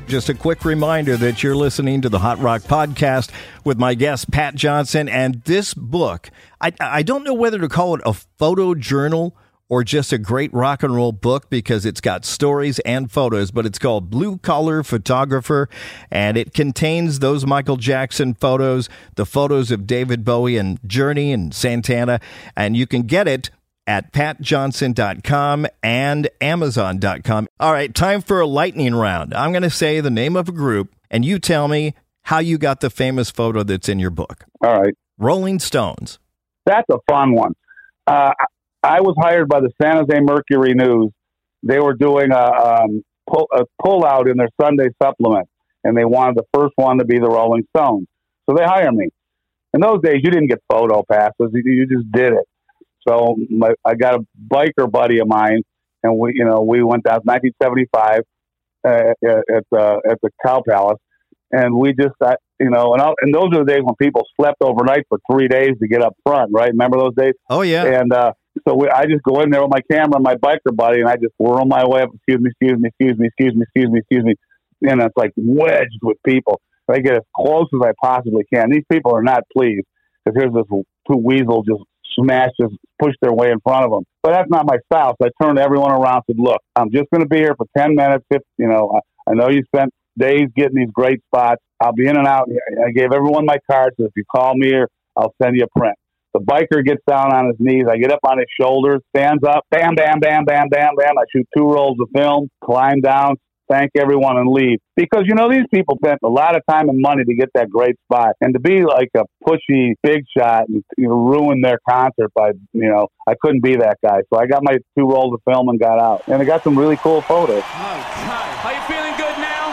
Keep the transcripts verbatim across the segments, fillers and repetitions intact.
Just a quick reminder that you're listening to the Hot Rock Podcast with my guest, Pat Johnson. And this book, I, I don't know whether to call it a photo journal or just a great rock and roll book because it's got stories and photos, but it's called Blue Collar Photographer, and it contains those Michael Jackson photos, the photos of David Bowie and Journey and Santana, and you can get it at pat johnson dot com and amazon dot com. All right, time for a lightning round. I'm going to say the name of a group, and you tell me how you got the famous photo that's in your book. All right. Rolling Stones. That's a fun one. Uh, I was hired by the San Jose Mercury News. They were doing a, um, pull, a pull-out in their Sunday supplement, and they wanted the first one to be the Rolling Stones. So they hired me. In those days, you didn't get photo passes. You, you just did it. So my, I got a biker buddy of mine, and we, you know, we went down nineteen seventy-five uh, at the at the Cow Palace, and we just, uh, you know, and, I, and those are the days when people slept overnight for three days to get up front, right? Remember those days? Oh yeah. And uh, so we, I just go in there with my camera and my biker buddy, and I just whirl my way up. Excuse me, excuse me, excuse me, excuse me, excuse me, excuse me, and it's like wedged with people. I get as close as I possibly can. These people are not pleased because here's this two weasels just smash, just push their way in front of them. But that's not my style. So I turned to everyone around and said, look, I'm just going to be here for ten minutes. If, you know, I, I know you spent days getting these great spots. I'll be in and out. I gave everyone my card. So if you call me here, I'll send you a print. The biker gets down on his knees. I get up on his shoulders, stands up, bam, bam, bam, bam, bam, bam. I shoot two rolls of film, climb down, thank everyone, and leave. Because, you know, these people spent a lot of time and money to get that great spot. And to be like a pushy big shot and, you know, ruin their concert by, you know, I couldn't be that guy. So I got my two rolls of film and got out. And I got some really cool photos. Oh, God. Are you feeling good now?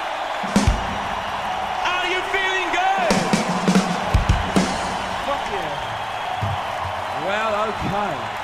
Are you feeling good? Fuck yeah. Well, okay.